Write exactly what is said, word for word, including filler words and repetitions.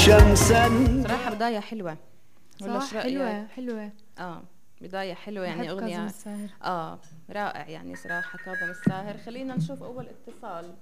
شمسا. صراحة بداية حلوة، ولا صح؟ حلوة حلوة اه بداية حلوة يعني أغنية كاظم الساهر. اه رائع يعني صراحة كاظم الساهر. خلينا نشوف أول اتصال.